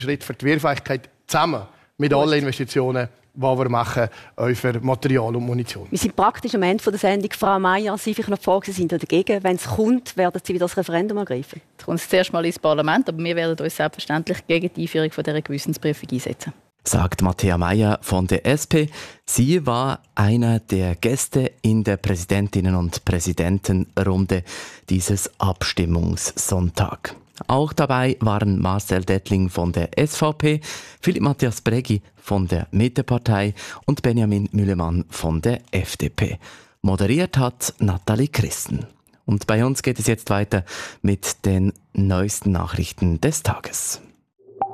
Schritt für die Wehrfähigkeit zusammen mit allen Investitionen, die wir machen, auch für Material und Munition. Wir sind praktisch am Ende der Sendung. Frau Meier, Sie vielleicht noch die Frage, Sie sind dagegen. Wenn es kommt, werden Sie wieder das Referendum ergreifen? Es kommt zuerst mal ins Parlament, aber wir werden uns selbstverständlich gegen die Einführung von dieser Gewissensprüfung einsetzen. Sagt Matthäa Meier von der SP. Sie war einer der Gäste in der Präsidentinnen- und Präsidentenrunde dieses Abstimmungssonntag. Auch dabei waren Marcel Dettling von der SVP, Philipp Matthias Breggi von der Mittepartei und Benjamin Müllemann von der FDP. Moderiert hat Nathalie Christen. Und bei uns geht es jetzt weiter mit den neuesten Nachrichten des Tages.